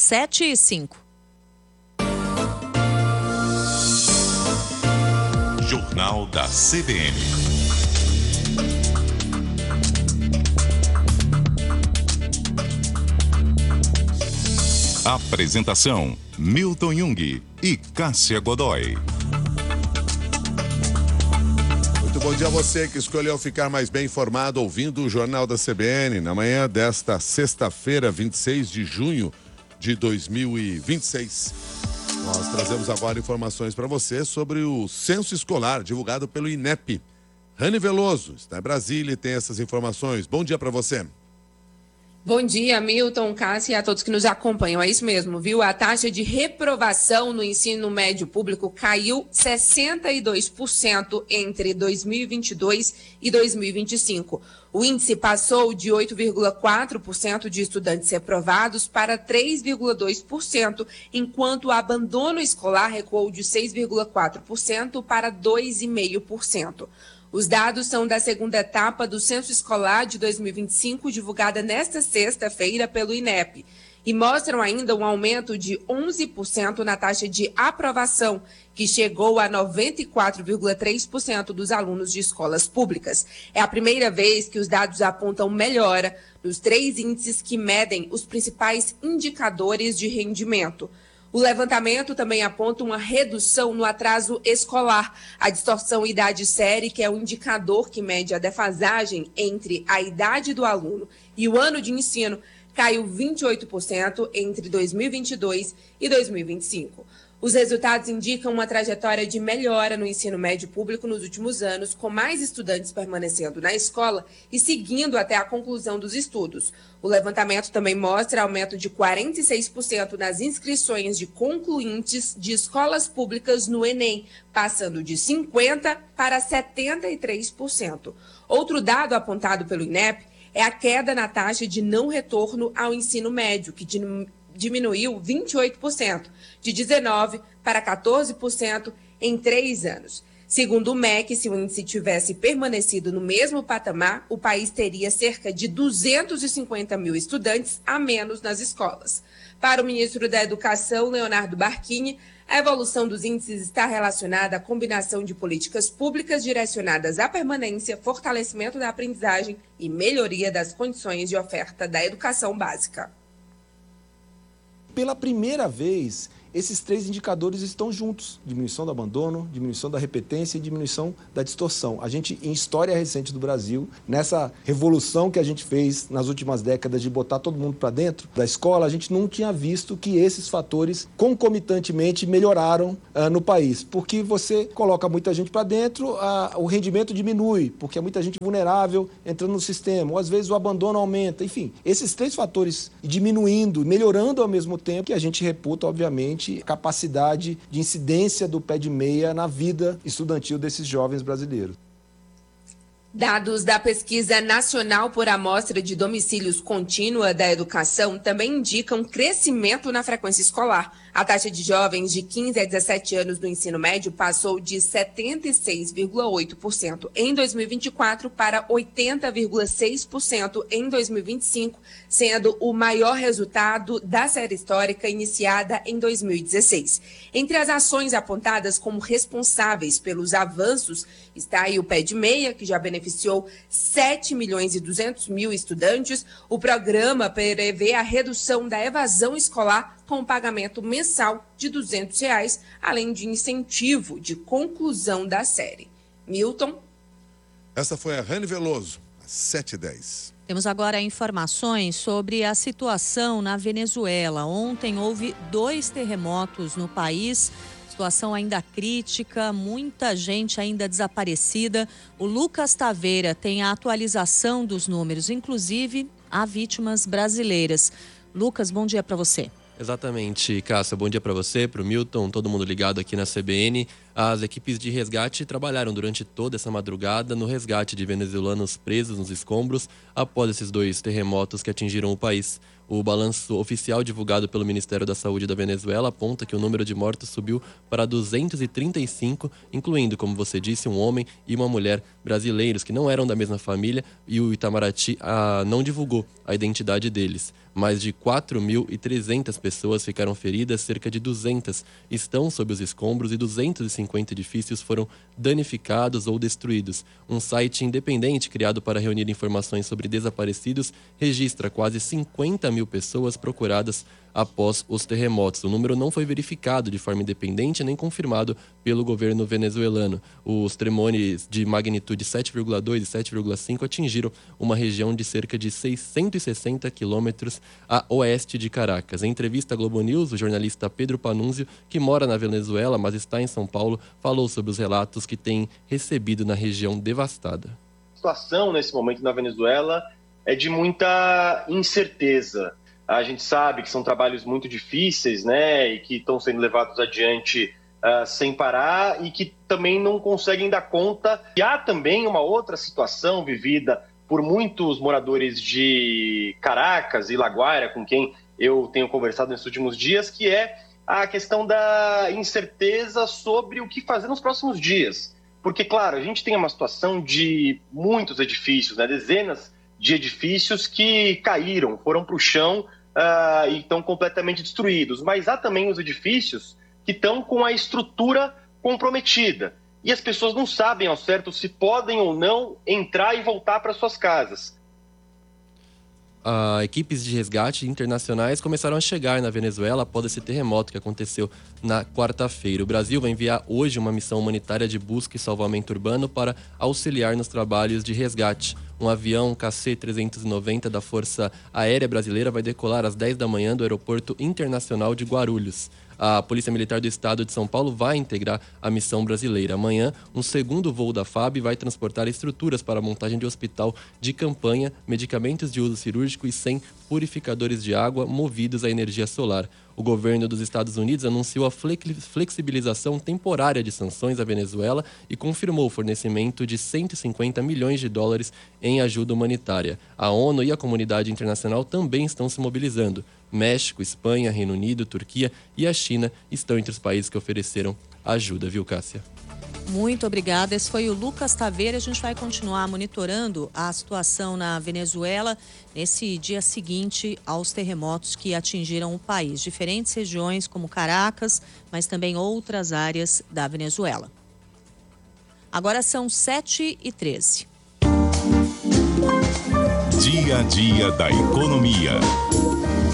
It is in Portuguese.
7h05. Jornal da CBN. Apresentação: Milton Jung e Cássia Godoy. Muito bom dia a você que escolheu ficar mais bem informado ouvindo o Jornal da CBN na manhã desta sexta-feira, 26 de junho de 2026. Nós trazemos agora informações para você sobre o censo escolar divulgado pelo INEP. Rani Veloso está em Brasília e tem essas informações. Bom dia para você. Bom dia, Milton, Cássia e a todos que nos acompanham. É isso mesmo, viu? A taxa de reprovação no ensino médio público caiu 62% entre 2022 e 2025. O índice passou de 8,4% de estudantes reprovados para 3,2%, enquanto o abandono escolar recuou de 6,4% para 2,5%. Os dados são da segunda etapa do Censo Escolar de 2025, divulgada nesta sexta-feira pelo INEP, e mostram ainda um aumento de 11% na taxa de aprovação, que chegou a 94,3% dos alunos de escolas públicas. É a primeira vez que os dados apontam melhora nos 3 índices que medem os principais indicadores de rendimento. O levantamento também aponta uma redução no atraso escolar. A distorção idade-série, que é o indicador que mede a defasagem entre a idade do aluno e o ano de ensino, caiu 28% entre 2022 e 2025. Os resultados indicam uma trajetória de melhora no ensino médio público nos últimos anos, com mais estudantes permanecendo na escola e seguindo até a conclusão dos estudos. O levantamento também mostra aumento de 46% nas inscrições de concluintes de escolas públicas no Enem, passando de 50% para 73%. Outro dado apontado pelo INEP é a queda na taxa de não retorno ao ensino médio, que diminuiu 28%, de 19% para 14% em 3 anos. Segundo o MEC, se o índice tivesse permanecido no mesmo patamar, o país teria cerca de 250 mil estudantes a menos nas escolas. Para o ministro da Educação, Leonardo Barquini, a evolução dos índices está relacionada à combinação de políticas públicas direcionadas à permanência, fortalecimento da aprendizagem e melhoria das condições de oferta da educação básica. Pela primeira vez, esses 3 indicadores estão juntos: diminuição do abandono, diminuição da repetência e diminuição da distorção. A gente, em história recente do Brasil, nessa revolução que a gente fez nas últimas décadas de botar todo mundo para dentro da escola, a gente não tinha visto que esses fatores concomitantemente melhoraram no país. Porque você coloca muita gente para dentro, o rendimento diminui, porque é muita gente vulnerável entrando no sistema, ou às vezes o abandono aumenta. Enfim, esses 3 fatores diminuindo, melhorando ao mesmo tempo, que a gente reputa, obviamente, capacidade de incidência do pé de meia na vida estudantil desses jovens brasileiros. Dados da Pesquisa Nacional por Amostra de Domicílios Contínua da Educação também indicam crescimento na frequência escolar. A taxa de jovens de 15 a 17 anos no ensino médio passou de 76,8% em 2024 para 80,6% em 2025, sendo o maior resultado da série histórica iniciada em 2016. Entre as ações apontadas como responsáveis pelos avanços está aí o Pé de Meia, que já beneficiou 7.200.000 estudantes. O programa prevê a redução da evasão escolar com o pagamento mensal de R$ 200, além de incentivo de conclusão da série. Milton? Essa foi a Rani Veloso, às 7h10. Temos agora informações sobre a situação na Venezuela. Ontem houve 2 terremotos no país. Situação ainda crítica, muita gente ainda desaparecida. O Lucas Taveira tem a atualização dos números, inclusive há vítimas brasileiras. Lucas, bom dia para você. Exatamente, Cássia. Bom dia para você, para o Milton, todo mundo ligado aqui na CBN. As equipes de resgate trabalharam durante toda essa madrugada no resgate de venezuelanos presos nos escombros após esses 2 terremotos que atingiram o país. O balanço oficial divulgado pelo Ministério da Saúde da Venezuela aponta que o número de mortos subiu para 235, incluindo, como você disse, um homem e uma mulher brasileiros que não eram da mesma família, e o Itamaraty não divulgou a identidade deles. Mais de 4.300 pessoas ficaram feridas, cerca de 200 estão sob os escombros e 250 edifícios foram danificados ou destruídos. Um site independente criado para reunir informações sobre desaparecidos registra quase 50 mil pessoas procuradas após os terremotos. O número não foi verificado de forma independente nem confirmado pelo governo venezuelano. Os tremores de magnitude 7,2 e 7,5 atingiram uma região de cerca de 660 quilômetros a oeste de Caracas. Em entrevista à Globo News, o jornalista Pedro Panunzio, que mora na Venezuela, mas está em São Paulo, falou sobre os relatos que tem recebido na região devastada. A situação nesse momento na Venezuela é de muita incerteza. A gente sabe que são trabalhos muito difíceis, né, e que estão sendo levados adiante sem parar e que também não conseguem dar conta. E há também uma outra situação vivida por muitos moradores de Caracas e La Guaira, com quem eu tenho conversado nesses últimos dias, que é a questão da incerteza sobre o que fazer nos próximos dias. Porque, claro, a gente tem uma situação de muitos edifícios, né, dezenas de edifícios que caíram, foram para o chão e estão completamente destruídos. Mas há também os edifícios que estão com a estrutura comprometida. E as pessoas não sabem ao certo se podem ou não entrar e voltar para suas casas. Equipes de resgate internacionais começaram a chegar na Venezuela após esse terremoto que aconteceu na quarta-feira. O Brasil vai enviar hoje uma missão humanitária de busca e salvamento urbano para auxiliar nos trabalhos de resgate. Um avião KC-390 da Força Aérea Brasileira vai decolar às 10 da manhã do Aeroporto Internacional de Guarulhos. A Polícia Militar do Estado de São Paulo vai integrar a missão brasileira. Amanhã, um segundo voo da FAB vai transportar estruturas para a montagem de hospital de campanha, medicamentos de uso cirúrgico e 100 purificadores de água movidos à energia solar. O governo dos Estados Unidos anunciou a flexibilização temporária de sanções à Venezuela e confirmou o fornecimento de 150 milhões de dólares em ajuda humanitária. A ONU e a comunidade internacional também estão se mobilizando. México, Espanha, Reino Unido, Turquia e a China estão entre os países que ofereceram ajuda, viu, Cássia? Muito obrigada. Esse foi o Lucas Taveira. A gente vai continuar monitorando a situação na Venezuela nesse dia seguinte aos terremotos que atingiram o país. Diferentes regiões como Caracas, mas também outras áreas da Venezuela. Agora são 7h13. Dia a dia da economia.